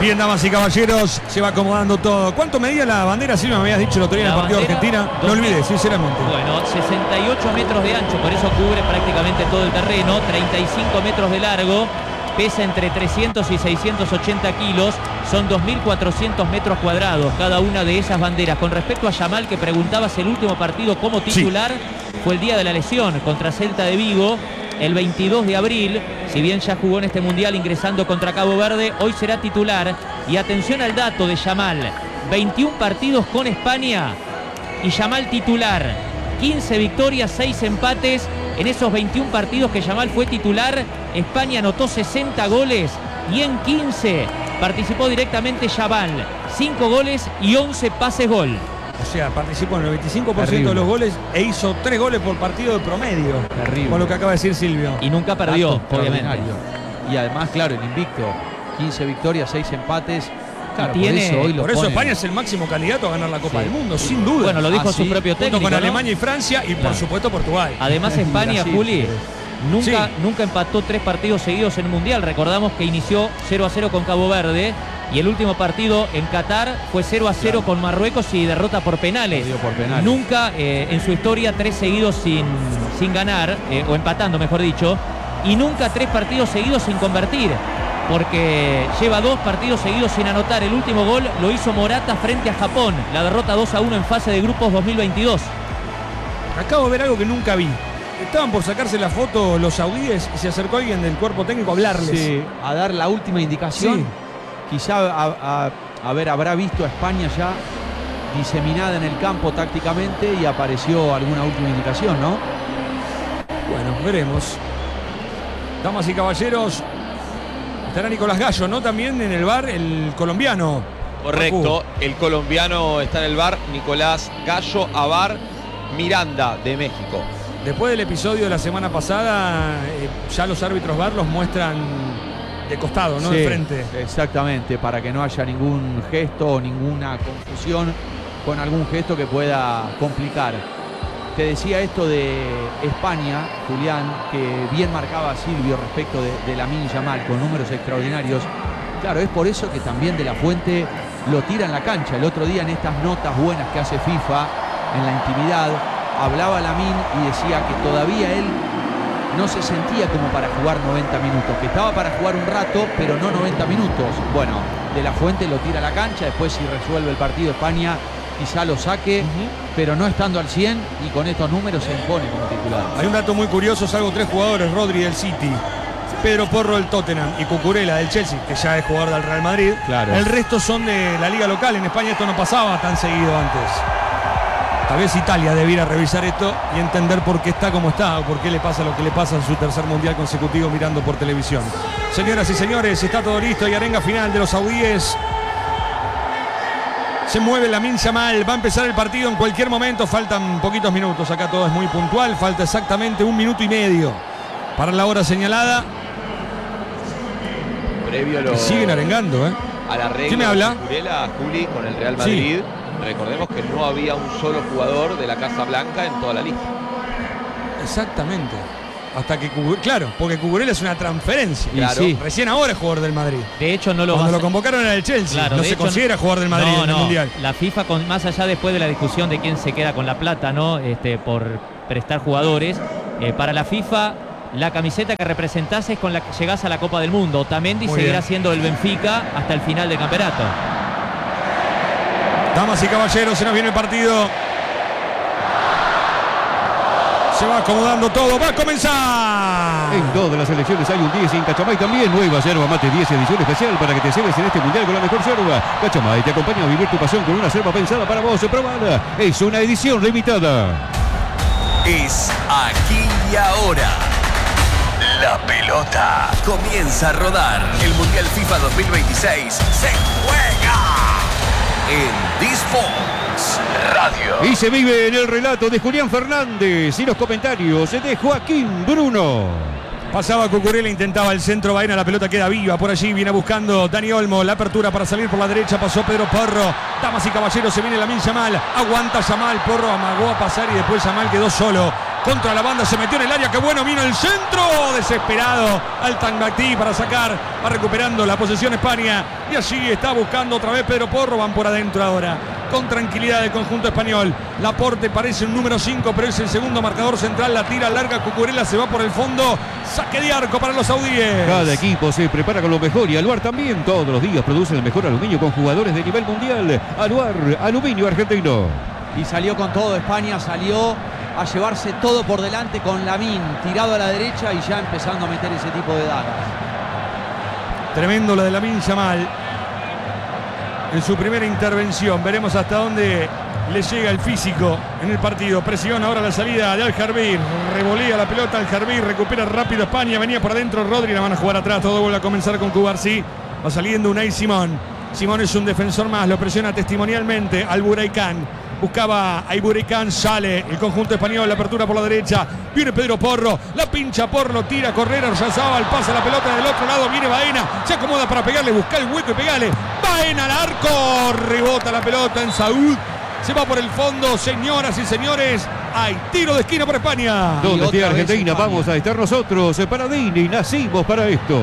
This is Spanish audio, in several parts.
Bien, damas y caballeros, se va acomodando todo. ¿Cuánto medía la bandera? Sí, me habías dicho el otro día en el partido de Argentina. No olvidé, sinceramente. Bueno, 68 metros de ancho, por eso cubre prácticamente todo el terreno. 35 metros de largo. Pesa entre 300 y 680 kilos. Son 2.400 metros cuadrados cada una de esas banderas. Con respecto a Yamal, que preguntabas, el último partido como titular fue el día de la lesión contra Celta de Vigo, el 22 de abril. Si bien ya jugó en este mundial ingresando contra Cabo Verde, hoy será titular. Y atención al dato de Yamal: 21 partidos con España y Yamal titular. 15 victorias, 6 empates. En esos 21 partidos que Yamal fue titular, España anotó 60 goles y en 15 participó directamente Yamal. 5 goles y 11 pases gol. O sea, participó en el 25% de los goles e hizo 3 goles por partido de promedio. Terrible. Con lo que acaba de decir Silvio. Y nunca perdió, obviamente. Y además, claro, el invicto. 15 victorias, 6 empates. Claro, por eso España es el máximo candidato a ganar la Copa del Mundo, sin duda. Bueno, lo dijo su propio técnico, junto con ¿no? Alemania y Francia y por supuesto Portugal. Además España, Juli, nunca empató 3 partidos seguidos en el Mundial. Recordamos que inició 0-0 con Cabo Verde y el último partido en Qatar fue 0-0 con Marruecos y derrota por penales. Nunca en su historia 3 seguidos sin ganar, o empatando mejor dicho, y nunca 3 partidos seguidos sin convertir, porque lleva 2 partidos seguidos sin anotar. El último gol lo hizo Morata frente a Japón, la derrota 2-1 en fase de grupos 2022. Acabo de ver algo que nunca vi. Estaban por sacarse la foto los saudíes y se acercó alguien del cuerpo técnico a hablarles. Sí, a dar la última indicación. Sí. Quizá habrá visto a España ya diseminada en el campo tácticamente y apareció alguna última indicación, ¿no? Bueno, veremos. Damas y caballeros, estará Nicolás Gallo, ¿no? También en el bar, el colombiano. Correcto, el colombiano está en el bar, Nicolás Gallo, Abar Miranda de México. Después del episodio de la semana pasada, ya los árbitros VAR los muestran de costado, no de frente. Exactamente, para que no haya ningún gesto o ninguna confusión con algún gesto que pueda complicar. Te decía esto de España, Julián, que bien marcaba Silvio respecto de Lamine Yamal, con números extraordinarios. Claro, es por eso que también De La Fuente lo tira en la cancha. El otro día en estas notas buenas que hace FIFA en la intimidad, hablaba Lamine y decía que todavía él no se sentía como para jugar 90 minutos, que estaba para jugar un rato, pero no 90 minutos. Bueno, De La Fuente lo tira a la cancha, después si resuelve el partido España quizá lo saque, pero no estando al 100 y con estos números se impone como titular. Hay un dato muy curioso, salvo 3 jugadores: Rodri del City, Pedro Porro del Tottenham y Cucurella del Chelsea, que ya es jugador del Real Madrid. Claro. El resto son de la liga local. En España esto no pasaba tan seguido antes. Tal vez Italia debiera revisar esto y entender por qué está como está o por qué le pasa lo que le pasa en su tercer mundial consecutivo mirando por televisión. Señoras y señores, está todo listo y arenga final de los saudíes. Se mueve Lamine Yamal, va a empezar el partido en cualquier momento, faltan poquitos minutos, acá todo es muy puntual, falta exactamente 1 minuto y medio para la hora señalada. Previo a lo... Siguen arengando, a la regla. ¿Quién me habla? Cucurella, Juli, con el Real Madrid. Sí. Recordemos que no había un solo jugador de la Casa Blanca en toda la lista. Exactamente. Hasta que claro, porque Cucurella es una transferencia. Claro. Sí. Recién ahora es jugador del Madrid. De hecho, no lo Cuando lo convocaron era el Chelsea. Claro, no se considera jugador del Madrid en el Mundial. La FIFA, más allá después de la discusión de quién se queda con la plata, ¿no? Por prestar jugadores, para la FIFA, la camiseta que representás es con la que llegás a la Copa del Mundo. Otamendi seguirá siendo el Benfica hasta el final del campeonato. Damas y caballeros, se nos viene el partido. Se va acomodando todo, va a comenzar. En todas las selecciones hay un 10 y en Cachamay también. Nueva yerba mate 10, edición especial para que te cebes en este mundial con la mejor yerba. Cachamay te acompaña a vivir tu pasión con una yerba pensada para vos. Probala. Es una edición limitada. Es aquí y ahora. La pelota comienza a rodar. El Mundial FIFA 2026 se juega en D-Sports Radio. Y se vive en el relato de Julián Fernández y los comentarios de Joaquín Bruno. Pasaba Cucurella, intentaba el centro, Baena, la pelota queda viva. Por allí viene buscando Dani Olmo, la apertura para salir por la derecha, pasó Pedro Porro. Damas y caballeros, se viene Lamine Yamal, aguanta Yamal, Porro amagó a pasar y después Yamal quedó solo. contra la banda, se metió en el área, qué bueno, vino el centro, desesperado al Tangbactí para sacar, va recuperando la posesión España, y allí está buscando otra vez Pedro Porro, van por adentro ahora, con tranquilidad el conjunto español. Laporte parece un número 5, pero es el segundo marcador central, la tira larga, Cucurella se va por el fondo, saque de arco para los saudíes. Cada equipo se prepara con lo mejor y Aluar también, todos los días produce el mejor aluminio con jugadores de nivel mundial. Aluar, aluminio argentino. Y salió con todo España, salió a llevarse todo por delante con Lamine tirado a la derecha y ya empezando a meter ese tipo de dagas. Tremendo lo de Lamine Yamal en su primera intervención. Veremos hasta dónde le llega el físico en el partido. Presión ahora la salida de Al-Jarbir. Revolea la pelota Al-Jarbir, recupera rápido España. Venía por adentro Rodri, la van a jugar atrás. Todo vuelve a comenzar con Cubarsí. Va saliendo Unai Simón. Simón es un defensor más, lo presiona testimonialmente al Buraicán. Buscaba a Iburicán, sale el conjunto español, la apertura por la derecha, viene Pedro Porro, la pincha Porro, tira a correr, Oyarzabal, pasa la pelota del otro lado, viene Baena, se acomoda para pegarle, busca el hueco y pegale, Baena al arco, rebota la pelota en Saúd, se va por el fondo, señoras y señores, hay tiro de esquina para España. ¿Dónde está Argentina? Vamos a estar nosotros, Paradini, nacimos para esto.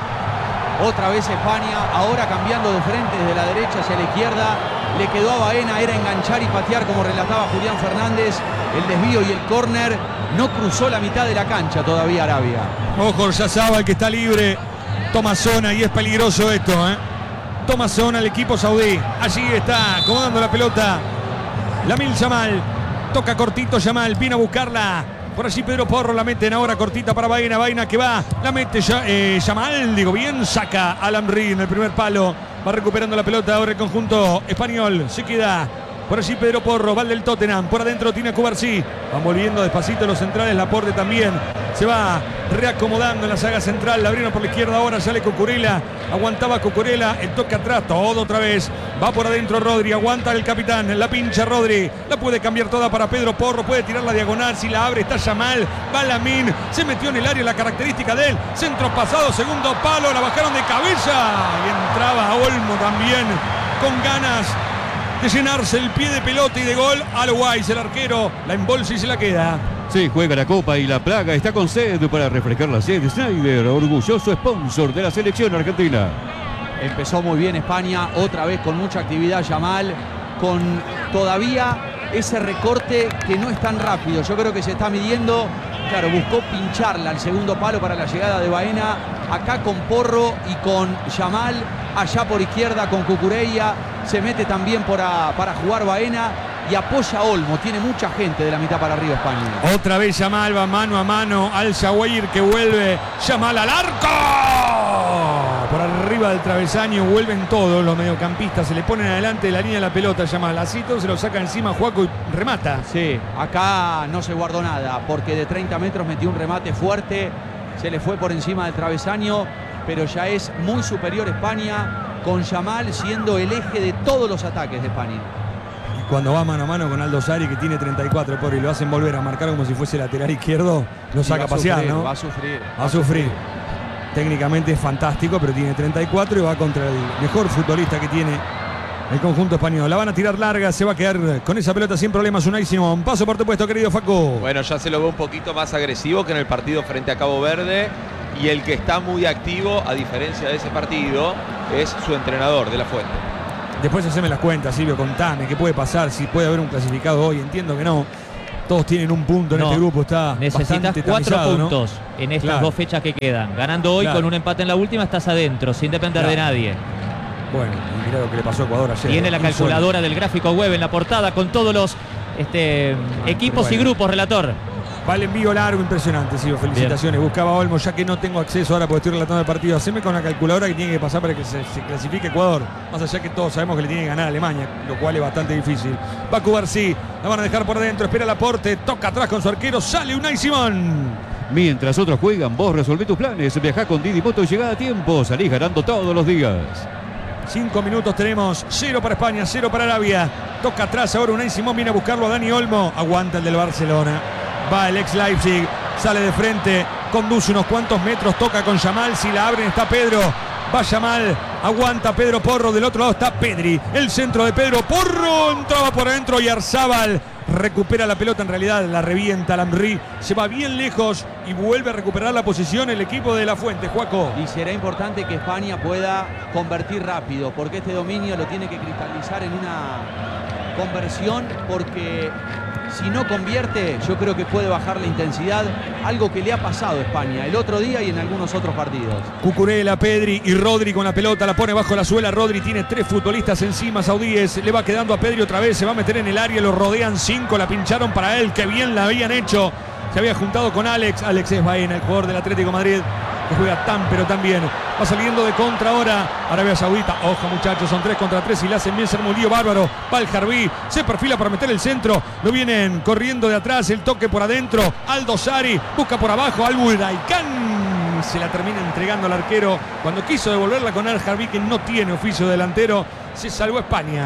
Otra vez España, ahora cambiando de frente desde la derecha hacia la izquierda. Le quedó a Baena, era enganchar y patear como relataba Julián Fernández. El desvío y el córner. No cruzó la mitad de la cancha todavía Arabia. Ojo, Oyarzabal que está libre. Toma zona y es peligroso esto, ¿eh? Toma zona el equipo saudí. Allí está acomodando la pelota Lamine Yamal. Toca cortito Yamal, viene a buscarla. Por allí Pedro Porro, la meten ahora cortita para Baena. Baena que va, la mete Yamal, digo bien, saca a Lamri en el primer palo. Va recuperando la pelota ahora el conjunto español. Se queda por allí Pedro Porro, va el del Tottenham. Por adentro tiene a Cubarsí. Van volviendo despacito los centrales. Laporte también se va reacomodando en la saga central. La abrieron por la izquierda ahora, sale Cucurella. Aguantaba Cucurella, el toque atrás, todo otra vez. Va por adentro Rodri, aguanta el capitán. La pincha Rodri, la puede cambiar toda para Pedro Porro. Puede tirar la diagonal, si la abre está Yamal. Va Lamine, se metió en el área, la característica de él. Centro pasado, segundo palo, la bajaron de cabeza. Y entraba Olmo también con ganas de llenarse el pie de pelota y de gol. Alois, el arquero, la embolsa y se la queda. Se juega la Copa y la Plaga está con sed para refrescar la sed. Schneider, orgulloso sponsor de la selección argentina. Empezó muy bien España, otra vez con mucha actividad Yamal, con todavía ese recorte que no es tan rápido. Yo creo que se está midiendo, claro, buscó pincharla al segundo palo para la llegada de Baena, acá con Porro y con Yamal, allá por izquierda con Cucurella, se mete también para jugar Baena y apoya a Olmo, tiene mucha gente de la mitad para arriba España. Otra vez Yamal va mano a mano al Shawir que vuelve, Yamal al arco. Por arriba del travesaño vuelven todos los mediocampistas, se le ponen adelante de la línea de la pelota Yamal, así todo se lo saca encima Juaco y remata. Sí, acá no se guardó nada, porque de 30 metros metió un remate fuerte, se le fue por encima del travesaño, pero ya es muy superior España, con Yamal siendo el eje de todos los ataques de España. Y cuando va mano a mano con Aldo Sari, que tiene 34, pobre, y lo hacen volver a marcar como si fuese lateral izquierdo, lo saca a pasear, sufrir, ¿no? Va a sufrir. Va a sufrir. Técnicamente es fantástico, pero tiene 34 y va contra el mejor futbolista que tiene el conjunto español. La van a tirar larga, se va a quedar con esa pelota sin problemas Unai Simón. Paso por tu puesto, querido Facu. Bueno, ya se lo ve un poquito más agresivo que en el partido frente a Cabo Verde. Y el que está muy activo, a diferencia de ese partido, es su entrenador, De La Fuente. Después haceme las cuentas, Silvio, contame qué puede pasar, si puede haber un clasificado hoy. Entiendo que no. Todos tienen un punto en este grupo, está necesitas bastante 4 tamizado, puntos, ¿no? En estas dos fechas que quedan. Ganando hoy con un empate en la última estás adentro, sin depender de nadie. Bueno, y mirá lo que le pasó a Ecuador ayer. Tiene la calculadora del gráfico web en la portada con todos los equipos y grupos, relator. Va el envío largo, impresionante, Silvio, felicitaciones. Bien. Buscaba Olmo, ya que no tengo acceso ahora porque estoy relatando el partido. Haceme con la calculadora que tiene que pasar para que se clasifique Ecuador. Más allá que todos sabemos que le tiene que ganar a Alemania, lo cual es bastante difícil. Va Cubarsí, la van a dejar por dentro, espera Laporte, toca atrás con su arquero, sale Unai Simón. Mientras otros juegan, vos resolvé tus planes. Viajá con Didi Moto y llegá a tiempo. Salís ganando todos los días. 5 minutos tenemos, 0 para España, 0 para Arabia. Toca atrás ahora Unai Simón, viene a buscarlo a Dani Olmo. Aguanta el del Barcelona. Va el ex Leipzig, sale de frente, conduce unos cuantos metros, toca con Yamal, si la abren está Pedro, va Yamal, aguanta Pedro Porro, del otro lado está Pedri, el centro de Pedro Porro, entraba por adentro y Oyarzabal recupera la pelota, en realidad la revienta Lamry, se va bien lejos y vuelve a recuperar la posición el equipo de La Fuente, Juaco. Y será importante que España pueda convertir rápido, porque este dominio lo tiene que cristalizar en una conversión, porque si no convierte, yo creo que puede bajar la intensidad, algo que le ha pasado a España el otro día y en algunos otros partidos. Cucurella, Pedri y Rodri con la pelota, la pone bajo la suela. Rodri tiene 3 futbolistas encima saudíes, le va quedando a Pedri otra vez, se va a meter en el área, lo rodean 5, la pincharon para él, que bien la habían hecho. Se había juntado con Alex es Baena, el jugador del Atlético de Madrid, que juega tan pero tan bien. Va saliendo de contra ahora Arabia Saudita. Ojo muchachos, son 3 contra 3 y le hacen bien, ser un lío bárbaro. Va el Harbi, se perfila para meter el centro. Lo vienen corriendo de atrás, el toque por adentro. Aldo Sari busca por abajo al Budaikán. Se la termina entregando al arquero. Cuando quiso devolverla con Al Harbi, que no tiene oficio delantero, se salvó España.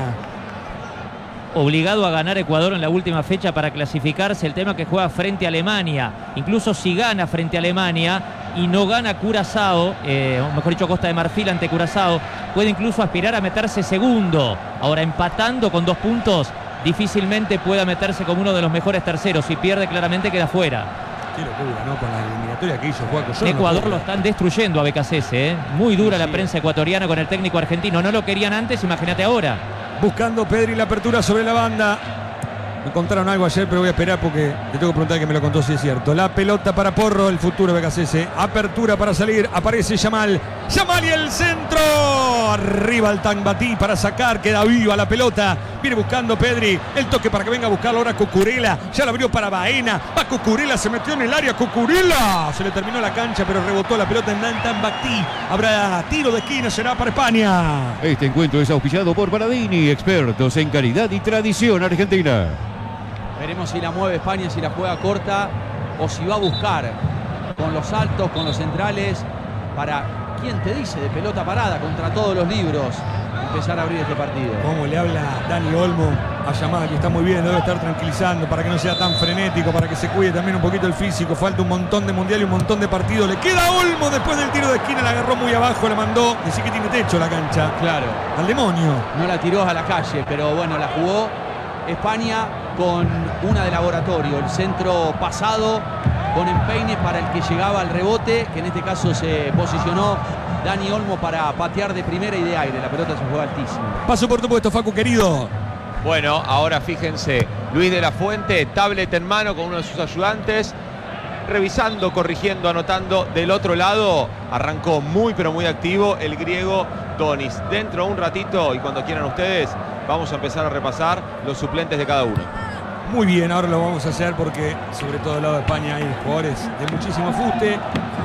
Obligado a ganar Ecuador en la última fecha para clasificarse. El tema que juega frente a Alemania. Incluso si gana frente a Alemania y no gana Curazao, o mejor dicho Costa de Marfil ante Curazao, puede incluso aspirar a meterse segundo. Ahora empatando con 2 puntos, difícilmente pueda meterse como uno de los mejores terceros. Si pierde claramente queda fuera. Qué locura, ¿no? Con la eliminatoria que hizo Juaco. Ecuador lo están destruyendo a BKC, Muy dura la prensa ecuatoriana con el técnico argentino. No lo querían antes, imagínate ahora. Buscando Pedri la apertura sobre la banda. Me contaron algo ayer, pero voy a esperar porque le tengo que preguntar que me lo contó si es cierto. La pelota para Porro, el futuro BKC. Apertura para salir, aparece Yamal. Yamal y el centro. Arriba el Tanbatí para sacar, queda viva la pelota. Viene buscando Pedri, el toque para que venga a buscarlo ahora Cucurella. Ya la abrió para Baena. Va Cucurella, se metió en el área. Cucurella. Se le terminó la cancha, pero rebotó la pelota en Tanbatí. Habrá tiro de esquina, será para España. Este encuentro es auspiciado por Paradini, expertos en calidad y tradición argentina. Veremos si la mueve España, si la juega corta o si va a buscar con los altos, con los centrales, para, ¿quién te dice? De pelota parada contra todos los libros, empezar a abrir este partido. Cómo le habla Dani Olmo a Yamal, que está muy bien, debe estar tranquilizando para que no sea tan frenético, para que se cuide también un poquito el físico. Falta un montón de mundial y un montón de partidos. Le queda Olmo después del tiro de esquina, la agarró muy abajo, la mandó. Decir que tiene techo la cancha. Claro. Al demonio. No la tiró a la calle, pero bueno, la jugó España con una de laboratorio. El centro pasado con empeine para el que llegaba al rebote, que en este caso se posicionó Dani Olmo para patear de primera y de aire. La pelota se juega altísimo. Paso por tu puesto, Facu, querido. Bueno, ahora fíjense, Luis de la Fuente, tablet en mano con uno de sus ayudantes, revisando, corrigiendo, anotando. Del otro lado arrancó muy pero muy activo el griego Donis. Dentro de un ratito, y cuando quieran ustedes, vamos a empezar a repasar los suplentes de cada uno. Muy bien, ahora lo vamos a hacer porque sobre todo del lado de España hay jugadores de muchísimo fuste.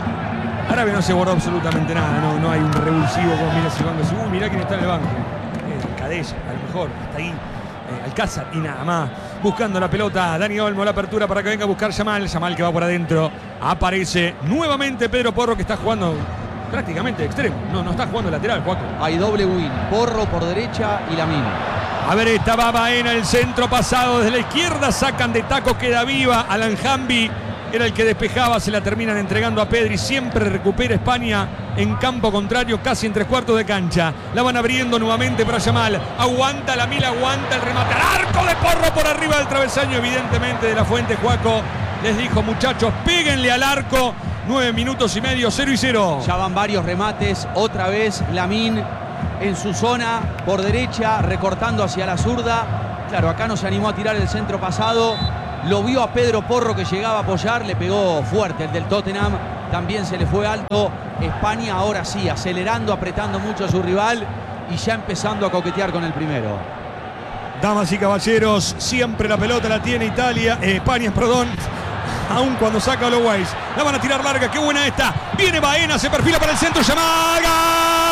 Arabia no se borró absolutamente nada, no hay un revulsivo como mira si banco, mirá quién está en el banco. Cadella, a lo mejor, hasta ahí. Alcázar y nada más. Buscando la pelota, Dani Olmo, la apertura para que venga a buscar Yamal. Yamal que va por adentro. Aparece nuevamente Pedro Porro, que está jugando prácticamente extremo. No está jugando lateral, Juaco. Hay doble win. Porro por derecha y Lamine. A ver, estaba Baena, el centro pasado desde la izquierda. Sacan de taco, queda viva. Alan Hambi era el que despejaba, se la terminan entregando a Pedri. Siempre recupera España en campo contrario, casi en 3/4 de cancha. La van abriendo nuevamente para Yamal. Aguanta la Mila, aguanta el remate al arco de Porro por arriba del travesaño, evidentemente de la Fuente. Juaco les dijo, muchachos, péguenle al arco. 9 minutos y medio, 0-0. Ya van varios remates. Otra vez Lamine en su zona por derecha, recortando hacia la zurda. Claro, acá no se animó a tirar el centro pasado. Lo vio a Pedro Porro que llegaba a apoyar, le pegó fuerte el del Tottenham, también se le fue alto. España ahora sí, acelerando, apretando mucho a su rival y ya empezando a coquetear con el primero. Damas y caballeros, siempre la pelota la tiene España, perdón. Aún cuando saca a los Guays. La van a tirar larga, qué buena esta. Viene Baena, se perfila para el centro, Yamal.